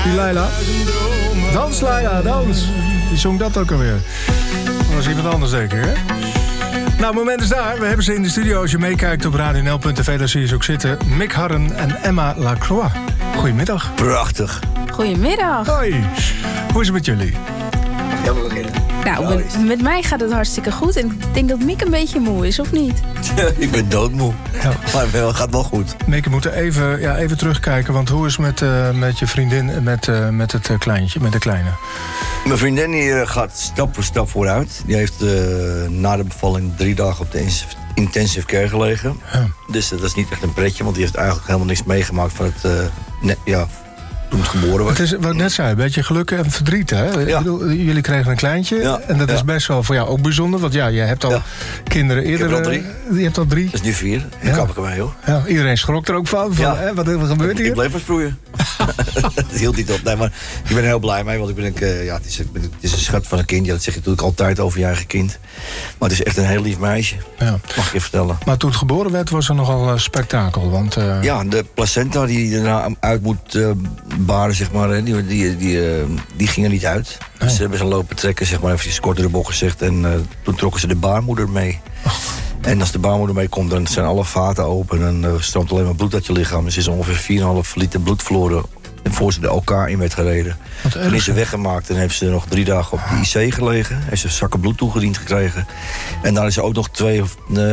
Die Laila. Dans, Laila, dans. Die zong dat ook alweer. Dat was iemand anders, denk ik, hè? Nou, het moment is daar. We hebben ze in de studio. Als je meekijkt op radionl.tv, daar zie je ze ook zitten. Mick Harren en Emma Lacroix. Goedemiddag. Prachtig. Goedemiddag. Hoi. Hoe is het met jullie? Ja, we beginnen. Nou, met mij gaat het hartstikke goed. En ik denk dat Mick een beetje moe is, of niet? Ik ben doodmoe. Ja. Maar het gaat wel goed. Mick, we moeten even terugkijken. Want hoe is het met je vriendin en met het kleintje, met de kleine? Mijn vriendin die gaat stap voor stap vooruit. Die heeft na de bevalling 3 dagen op de intensive care gelegen. Ja. Dus dat is niet echt een pretje. Want die heeft eigenlijk helemaal niks meegemaakt van het... toen het geboren was. Het is, wat ik net zei, een beetje geluk en verdriet, hè? Ja. Ik bedoel, jullie kregen een kleintje. Ja. En dat is best wel voor jou ook bijzonder. Want ja, je hebt al kinderen eerder. Ik heb al 3. Je hebt al 3. Dat is nu 4. Nu kap ik ermee, hoor. Ja, iedereen schrok er ook van. Hè? Wat gebeurt hier? Ik bleef maar sproeien. Dat hield niet op. Nee, maar ik ben er heel blij mee. Want het is een schat van een kind. Ja, dat zeg je natuurlijk altijd over je eigen kind. Maar het is echt een heel lief meisje. Ja. Mag ik je vertellen. Maar toen het geboren werd, was er nogal spektakel. Want, ja, de placenta die erna uit moet baren, zeg maar, die ging er niet uit. Nee. Dus ze hebben ze lopen trekken, zeg maar, even kort door de bocht gezegd. En toen trokken ze de baarmoeder mee. Oh. En als de baarmoeder meekomt, dan zijn alle vaten open. En stroomt alleen maar bloed uit je lichaam. Dus is ongeveer 4,5 liter bloed verloren. En voor ze er elkaar in werd gereden. Toen is ze weggemaakt en heeft ze nog 3 dagen op de IC gelegen. Heeft ze zakken bloed toegediend gekregen. En daar is ze ook nog 3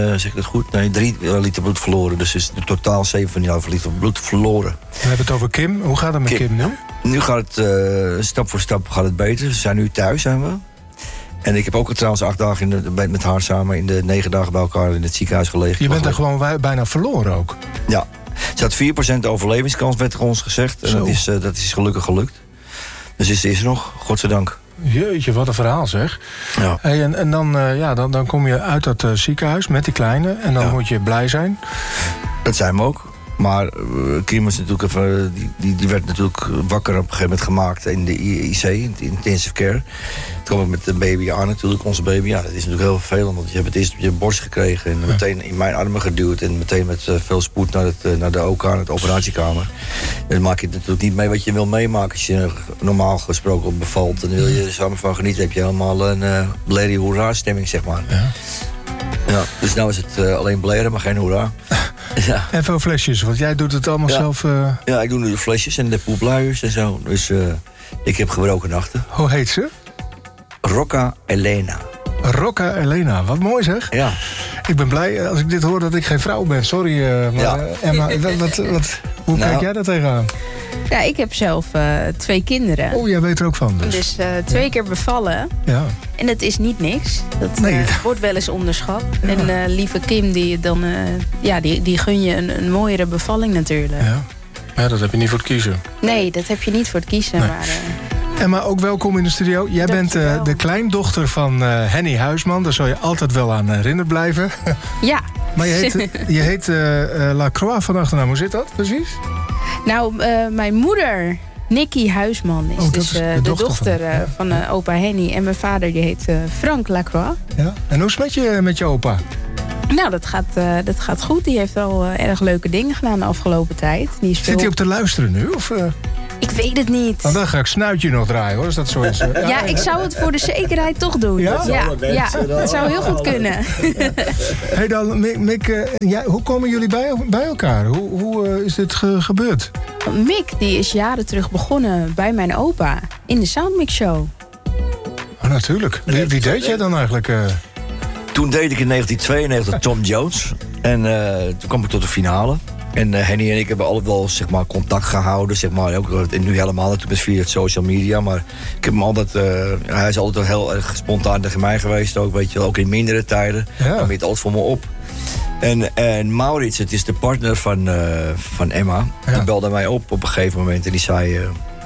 liter bloed verloren. Dus is in totaal 7,5 liter bloed verloren. We hebben het over Kim. Hoe gaat het met Kim nu? Nu gaat het stap voor stap gaat het beter. We zijn nu thuis, zijn we. En ik heb ook trouwens 8 dagen met haar samen in de 9 dagen bij elkaar in het ziekenhuis gelegen. Je bent er gewoon bijna verloren ook. Ja. Ze had 4% overlevingskans, werd er ons gezegd. En dat is gelukkig gelukt. Dus is er nog, godzijdank. Jeetje, wat een verhaal zeg. Ja. Hey, en dan kom je uit dat ziekenhuis met die kleine. En dan moet je blij zijn. Dat zijn we ook. Maar Kim was natuurlijk even, die werd natuurlijk wakker op een gegeven moment gemaakt in de IC, in de intensive care. Toen kwam ik met de baby aan natuurlijk, onze baby. Ja, dat is natuurlijk heel vervelend, want je hebt het eerst op je borst gekregen en meteen in mijn armen geduwd en meteen met veel spoed naar de OK, naar de operatiekamer. En dan maak je natuurlijk niet mee wat je wil meemaken als je normaal gesproken bevalt. En dan wil je er samen van genieten, heb je helemaal een Blady Hoera stemming, zeg maar. Ja. Ja, dus nou is het alleen blaren, maar geen hoera. Ja. En veel flesjes, want jij doet het allemaal zelf. Ja, ik doe nu de flesjes en de poepluiers en zo. Dus ik heb gebroken nachten. Hoe heet ze? Rocca Elena. Rocca Elena, wat mooi zeg. Ja. Ik ben blij als ik dit hoor dat ik geen vrouw ben. Sorry, maar Emma, hoe kijk jij daar tegenaan? Ja, ik heb zelf 2 kinderen. Oh, jij weet er ook van dus. Dus 2 keer bevallen. Ja. En dat is niet niks. Dat wordt wel eens onderschat. Ja. En lieve Kim, die gun je een mooiere bevalling natuurlijk. Ja, dat heb je niet voor het kiezen. Nee, dat heb je niet voor het kiezen. Nee. Maar, Emma, ook welkom in de studio. Jij bent de kleindochter van Henny Huisman. Daar zal je altijd wel aan herinnerd blijven. Ja. Maar je heet Lacroix van achternaam. Hoe zit dat precies? Nou, mijn moeder, Nicky Huisman, is de dochter van opa Henny. En mijn vader die heet Frank Lacroix. Ja. En hoe is het met je opa? Nou, dat gaat goed. Die heeft al erg leuke dingen gedaan de afgelopen tijd. Zit hij op te luisteren nu? Of, Ik weet het niet. Want dan ga ik Snuitje nog draaien, hoor. Is dat zo is? Ja, ik zou het voor de zekerheid toch doen. Ja, dat zou heel goed kunnen. Hey dan, Mick, hoe komen jullie bij elkaar? Hoe is dit gebeurd? Mick die is jaren terug begonnen bij mijn opa in de Soundmix Show. Oh, natuurlijk. Wie deed jij dan eigenlijk? Toen deed ik in 1992 Tom Jones. En toen kwam ik tot de finale. En Henny en ik hebben altijd wel, zeg maar, contact gehouden. Zeg maar, ook, en nu helemaal natuurlijk met via het social media. Maar ik heb hem altijd... hij is altijd heel erg spontaan tegen mij geweest. Ook, weet je wel, ook in mindere tijden. Ja. Dan weet altijd voor me op. En Maurits, het is de partner van Emma. Ja. Die belde mij op een gegeven moment. En die zei...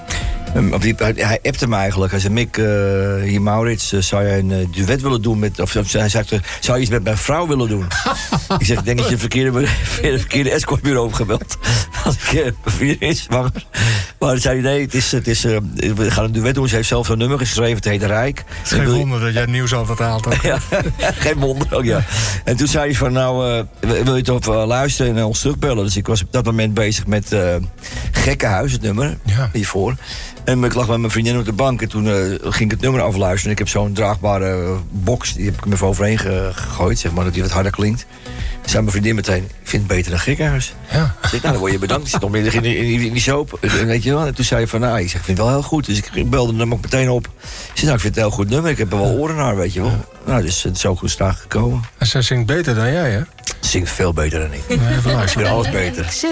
hij appte me eigenlijk. Hij zei, Mick, hier Maurits, zou jij een duet willen doen met... Of hij zei, zou je iets met mijn vrouw willen doen? Ik zeg, ik denk dat je het verkeerde escortbureau hebt gebeld. Als ik mijn vriendin is zwanger. Maar dan zei hij, nee, we gaan een duet doen. Ze heeft zelf zo'n nummer geschreven, het heet Rijk. Het is geen wonder dat jij het nieuws altijd haalt. Ja, geen wonder ook, ja. En toen zei hij van, nou, wil je toch luisteren en ons terugbellen? Dus ik was op dat moment bezig met Gekkenhuis, het nummer, hiervoor. En ik lag met mijn vriendin op de bank en toen ging ik het nummer afluisteren. En ik heb zo'n draagbare box, die heb ik hem even overheen gegooid, zeg maar, dat die wat harder klinkt. Toen zei mijn vriendin meteen, ik vind het beter dan Gekkenhuis. Ja. Ik zei, nou, dan word je bedankt. Ik zit nog middag in die soap. Weet je wel? En toen zei hij van, nou, ik vind het wel heel goed. Dus ik belde hem ook meteen op. Ik zei, nou, ik vind het een heel goed nummer. Ik heb er wel oren naar, weet je wel. Nou, dus het is ook goed straag gekomen. En zij zingt beter dan jij, hè? Ze zingt veel beter dan ik. Ik vind alles beter.